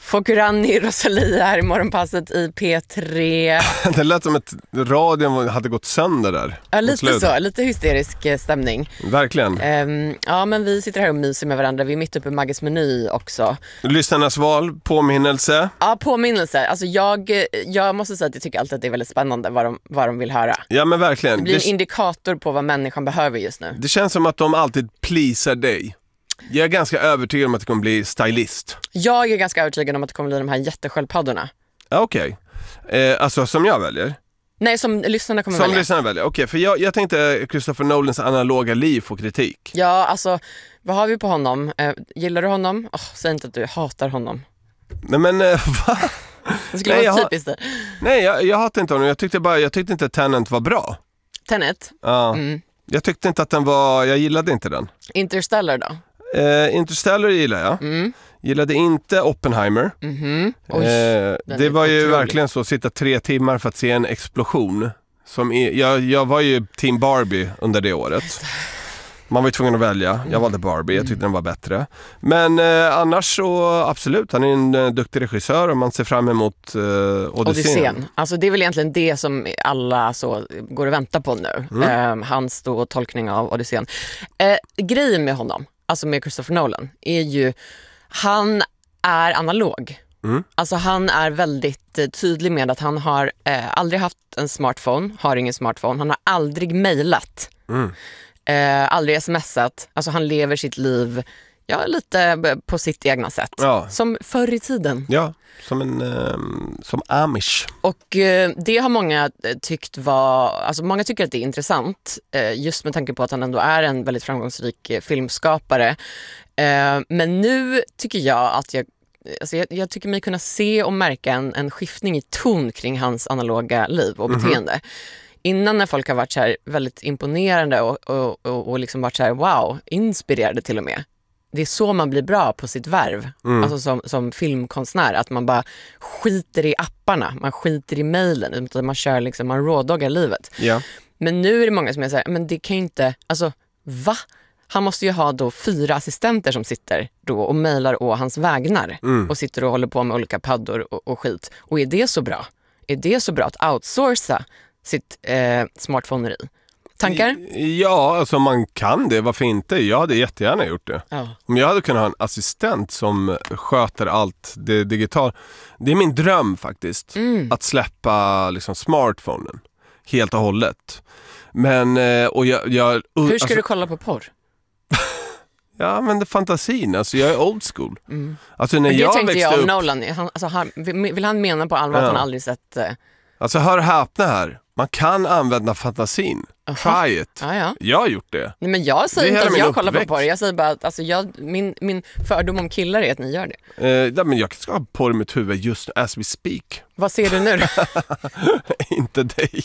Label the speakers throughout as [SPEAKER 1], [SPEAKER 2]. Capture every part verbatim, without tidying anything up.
[SPEAKER 1] Fokurani Rosalia här i morgonpasset i P tre.
[SPEAKER 2] Det lät som att radion hade gått sönder där.
[SPEAKER 1] Ja, lite så. Lite hysterisk stämning.
[SPEAKER 2] Verkligen.
[SPEAKER 1] Um, ja, men vi sitter här och myser med varandra. Vi är mitt uppe i Magges meny också.
[SPEAKER 2] Lyssnarnas val, påminnelse.
[SPEAKER 1] Ja, påminnelse. Alltså jag, jag måste säga att jag tycker alltid att det är väldigt spännande vad de, vad de vill höra.
[SPEAKER 2] Ja, men verkligen.
[SPEAKER 1] Det blir en
[SPEAKER 2] det,
[SPEAKER 1] indikator på vad människan behöver just nu.
[SPEAKER 2] Det känns som att de alltid pleasar dig. Jag är ganska övertygad om att det kommer bli stylist.
[SPEAKER 1] Jag är ganska övertygad om att det kommer bli de här jättesköldpaddorna.
[SPEAKER 2] Okej. Okay. Eh, alltså som jag väljer?
[SPEAKER 1] Nej, som lyssnarna kommer
[SPEAKER 2] som
[SPEAKER 1] välja.
[SPEAKER 2] Som lyssnarna väljer, okej. Okay, för jag, jag tänkte Christopher Nolans analoga liv får kritik.
[SPEAKER 1] Ja, alltså, vad har vi på honom? Eh, gillar du honom? Oh, säg inte att du hatar honom.
[SPEAKER 2] Nej, men eh, va?
[SPEAKER 1] Det skulle
[SPEAKER 2] nej,
[SPEAKER 1] vara
[SPEAKER 2] jag
[SPEAKER 1] typiskt det.
[SPEAKER 2] Nej, jag, jag hatar inte honom. Jag tyckte, bara, jag tyckte inte att Tenet var bra.
[SPEAKER 1] Tenet?
[SPEAKER 2] Ja.
[SPEAKER 1] Mm.
[SPEAKER 2] Jag tyckte inte att den var... Jag gillade inte den.
[SPEAKER 1] Interstellar då?
[SPEAKER 2] Eh, Interstellar gillar jag.
[SPEAKER 1] Mm.
[SPEAKER 2] Gillade inte Oppenheimer.
[SPEAKER 1] Mm-hmm. Oj,
[SPEAKER 2] eh, det var ju
[SPEAKER 1] otrolig.
[SPEAKER 2] verkligen så att sitta tre timmar för att se en explosion. Som är, jag, jag var ju team Barbie under det året. Man var ju tvungen att välja. Jag valde Barbie, jag tyckte mm. den var bättre. Men eh, annars så absolut, han är en uh, duktig regissör och man ser fram emot uh, Odysseen.
[SPEAKER 1] Odysseen. Alltså det är väl egentligen det som alla så går och väntar på nu. Mm. Eh, hans då tolkning av Odysseen. Eh, grejen med honom, alltså med Christopher Nolan, är ju han är analog. Mm. Alltså han är väldigt eh, tydlig med att han har eh, aldrig haft en smartphone, har ingen smartphone. Han har aldrig mejlat. Mm. Eh, aldrig smsat. Alltså han lever sitt liv ja, lite på sitt egna sätt. Ja. Som förr i tiden.
[SPEAKER 2] Ja, som en eh, som Amish.
[SPEAKER 1] Och eh, det har många tyckt var, alltså många tycker att det är intressant. Eh, just med tanke på att han ändå är en väldigt framgångsrik eh, filmskapare. Eh, men nu tycker jag att jag Alltså jag, jag tycker mig kunna se och märka en, en skiftning i ton kring hans analoga liv och beteende. Mm-hmm. Innan när folk har varit så här väldigt imponerande och, och, och, och liksom varit så här wow, inspirerade till och med. Det är så man blir bra på sitt värv. Mm. Alltså som, som filmkonstnär. Att man bara skiter i apparna. Man skiter i mejlen. Man kör liksom, man rådoggar livet.
[SPEAKER 2] Yeah.
[SPEAKER 1] Men nu är det många som är så här, men det kan ju inte, alltså va? Han måste ju ha då fyra assistenter som sitter då och mejlar å hans vägnar. Mm. Och sitter och håller på med olika paddor och, och skit. Och är det så bra? Är det så bra att outsourca sitt eh, smartphoneri? Tankar?
[SPEAKER 2] Ja, alltså man kan det. Varför inte? Jag hade jättegärna gjort det. Ja. Om jag hade kunnat ha en assistent som sköter allt det digitala. Det är min dröm faktiskt. Mm. Att släppa liksom smartphonen helt och hållet. Men, och jag... jag
[SPEAKER 1] Hur ska
[SPEAKER 2] alltså,
[SPEAKER 1] du kolla på porr?
[SPEAKER 2] Ja, men det är fantasin. Alltså jag är old school. Mm. Alltså när
[SPEAKER 1] men det
[SPEAKER 2] jag
[SPEAKER 1] tänkte jag om
[SPEAKER 2] upp...
[SPEAKER 1] Nolan. Han, alltså, han, vill han mena på allvar ja. Att han aldrig sett... Uh...
[SPEAKER 2] Alltså hör häpna här. Man kan använda fantasin. Uh-huh. Try it.
[SPEAKER 1] Ah, ja.
[SPEAKER 2] Jag har gjort det.
[SPEAKER 1] Nej, men jag säger inte att jag
[SPEAKER 2] uppväxt.
[SPEAKER 1] kollar på porr. Jag säger bara att alltså, jag, min, min fördom om killar är att ni gör det.
[SPEAKER 2] Eh, ja, men jag ska ha porr i mitt huvud just as we speak.
[SPEAKER 1] Vad ser du nu?
[SPEAKER 2] Inte dig.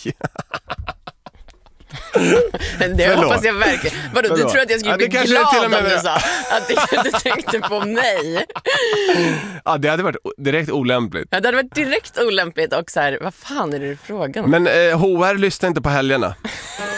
[SPEAKER 1] Det Förlåt. Hoppas jag verkligen. Vadå, du tror att jag skulle ja, bli glad om du sa att du inte tänkte på mig?
[SPEAKER 2] Ja, det hade varit direkt olämpligt.
[SPEAKER 1] Ja, det hade varit direkt olämpligt och så här, vad fan är det frågan om?
[SPEAKER 2] Men eh, H R lyssnar inte på helgerna.